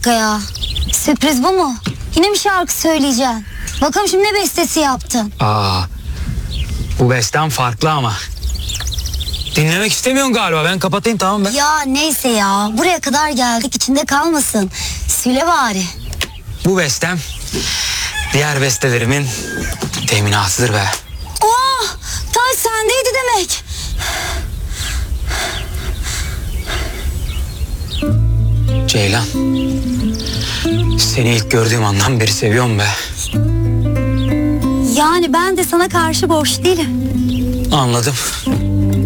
dakika ya. Sürpriz bu mu? Yine mi şarkı söyleyeceksin? Bakalım şimdi ne bestesi yaptın? Bu bestem farklı ama. Dinlemek istemiyorsun galiba. Ben kapatayım, tamam ben. Ya neyse ya. Buraya kadar geldik, içinde kalmasın. Söyle bari. Bu bestem diğer bestelerimin teminatıdır be. Oh! Taş sendeydi demek. Ceylan, seni ilk gördüğüm andan beri seviyorum be. Yani ben de sana karşı boş değilim. Anladım.